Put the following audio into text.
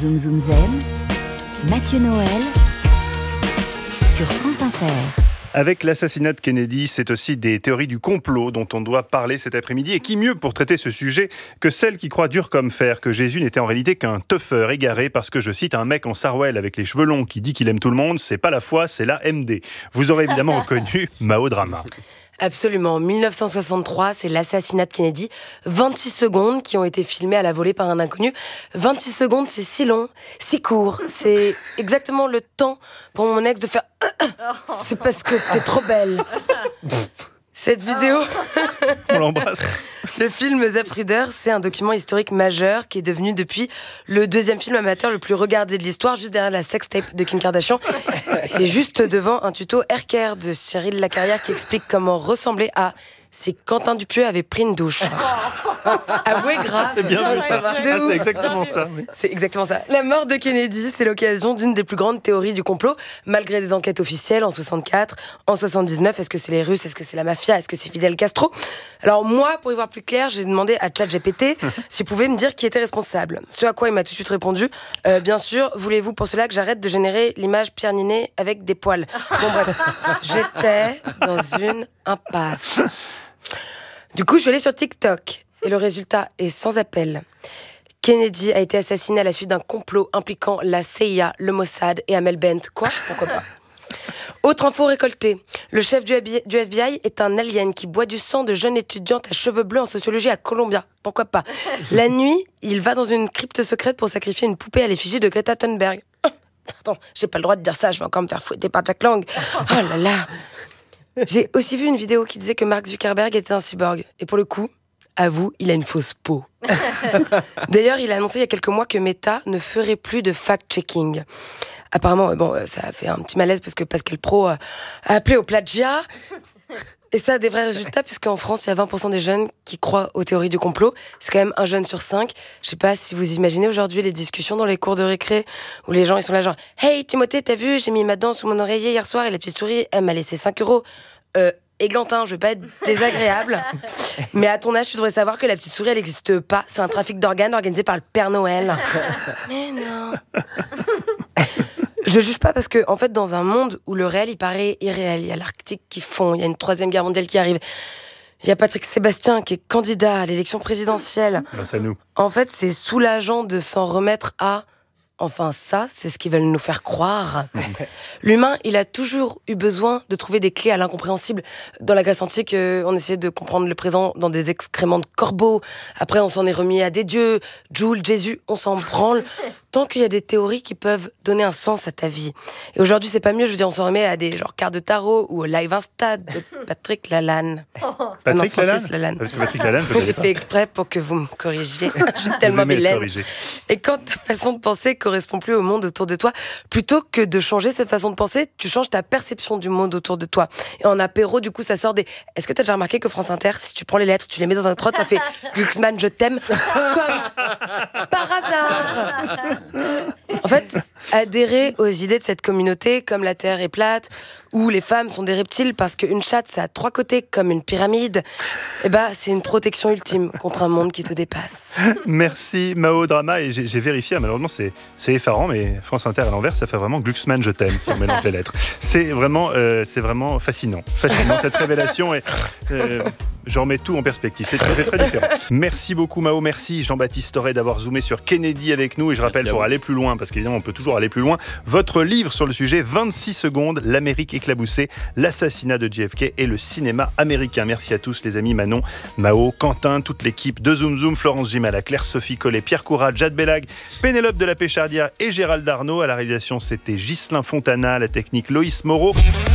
Zoom Zoom Zen, Mathieu Noël sur France Inter. Avec l'assassinat de Kennedy, c'est aussi des théories du complot dont on doit parler cet après-midi. Et qui mieux pour traiter ce sujet que celle qui croit dur comme fer que Jésus n'était en réalité qu'un teufeur égaré parce que, je cite, un mec en sarouel avec les cheveux longs qui dit qu'il aime tout le monde, c'est pas la foi, c'est la MD. Vous aurez évidemment reconnu Mao Drama. Absolument. 1963, c'est l'assassinat de Kennedy. 26 secondes qui ont été filmées à la volée par un inconnu. 26 secondes, c'est si long, si court. C'est exactement le temps pour mon ex de faire « C'est parce que t'es trop belle ». Cette vidéo, On l'embrasse. le film Zapruder, c'est un document historique majeur qui est devenu depuis le deuxième film amateur le plus regardé de l'histoire, juste derrière la sextape de Kim Kardashian. Et juste devant un tuto Haircare de Cyril Lacarrière qui explique comment ressembler à si Quentin Dupieux avait pris une douche. Avouez grave. C'est bien vu ça. C'est exactement ça. Oui. C'est exactement ça. La mort de Kennedy, c'est l'occasion d'une des plus grandes théories du complot, malgré des enquêtes officielles en 64, en 79. Est-ce que c'est les Russes? Est-ce que c'est la mafia? Est-ce que c'est Fidel Castro? Alors moi, pour y voir plus clair, j'ai demandé à ChatGPT s'il pouvait me dire qui était responsable. Ce à quoi il m'a tout de suite répondu, bien sûr, voulez-vous pour cela que j'arrête de générer l'image Pierre Ninet avec des poils? Bon bref, j'étais dans une impasse. Du coup, je suis allée sur TikTok et le résultat est sans appel. Kennedy a été assassiné à la suite d'un complot impliquant la CIA, le Mossad et Amel Bent. Quoi? Pourquoi pas? Autre info récoltée. Le chef du FBI est un alien qui boit du sang de jeunes étudiantes à cheveux bleus en sociologie à Columbia. Pourquoi pas? La nuit, il va dans une crypte secrète pour sacrifier une poupée à l'effigie de Greta Thunberg. Pardon, j'ai pas le droit de dire ça, je vais encore me faire fouetter par Jack Lang. Oh là là. J'ai aussi vu une vidéo qui disait que Mark Zuckerberg était un cyborg. Et pour le coup, avoue, il a une fausse peau. D'ailleurs, il a annoncé il y a quelques mois que Meta ne ferait plus de fact-checking. Apparemment, ça a fait un petit malaise parce que Pascal Praud a appelé au plagiat. Et ça a des vrais résultats, puisqu'en France, il y a 20% des jeunes qui croient aux théories du complot. C'est quand même un jeune sur 5. Je sais pas si vous imaginez aujourd'hui les discussions dans les cours de récré, où les gens ils sont là genre « Hey Timothée, t'as vu, j'ai mis ma dent sous mon oreiller hier soir et la petite souris, elle m'a laissé 5 €. Églantin, je vais pas être désagréable, mais à ton âge, tu devrais savoir que la petite souris, elle n'existe pas. C'est un trafic d'organes organisé par le Père Noël. » Mais non. Je juge pas parce que, en fait, dans un monde où le réel, il paraît irréel, il y a l'Arctique qui fond, il y a une 3e guerre mondiale qui arrive, il y a Patrick Sébastien qui est candidat à l'élection présidentielle. Grâce à nous. En fait, c'est soulageant de s'en remettre à... Enfin, ça, c'est ce qu'ils veulent nous faire croire. L'humain, il a toujours eu besoin de trouver des clés à l'incompréhensible. Dans la Grèce antique, on essayait de comprendre le présent dans des excréments de corbeaux. Après, on s'en est remis à des dieux. Joule, Jésus, on s'en branle. Tant qu'il y a des théories qui peuvent donner un sens à ta vie. Et aujourd'hui, c'est pas mieux. Je veux dire, on s'en remet à des cartes de tarot ou au live Insta de Patrick Lalanne. Patrick Francis Lalanne. Parce que Patrick Lalanne, j'ai fait exprès pour que vous me corrigiez. Je suis tellement vilaine. Et quand ta façon de penser correspond plus au monde autour de toi, plutôt que de changer cette façon de penser, tu changes ta perception du monde autour de toi. Et en apéro, du coup, ça sort des... Est-ce que t'as déjà remarqué que France Inter, si tu prends les lettres, tu les mets dans un trotte, ça fait Glucksmann, je t'aime, comme par hasard. En fait, adhérer aux idées de cette communauté, comme la Terre est plate, ou les femmes sont des reptiles parce qu'une chatte, ça a 3 côtés comme une pyramide, c'est une protection ultime contre un monde qui te dépasse. Merci Mao Drama. Et j'ai vérifié, malheureusement c'est effarant, mais France Inter à l'envers, ça fait vraiment Glucksmann, je t'aime, si on mélange les lettres. C'est vraiment fascinant. Fascinant cette révélation. Et je remets tout en perspective. C'est très, très différent. Merci beaucoup Mao. Merci Jean-Baptiste Torret d'avoir zoomé sur Kennedy avec nous. Et je rappelle, pour aller plus loin, parce qu'évidemment on peut toujours aller plus loin, votre livre sur le sujet, 26 secondes, l'Amérique éclaboussée, l'assassinat de JFK et le cinéma américain. Merci à tous les amis, Manon, Mao, Quentin, toute l'équipe de Zoom Zoom, Florence Gimala, Claire-Sophie Collet, Pierre Courade, Jade Bellag, Pénélope de la Péchardière et Gérald Darnaud. À la réalisation, c'était Ghislain Fontana, la technique Loïs Moreau.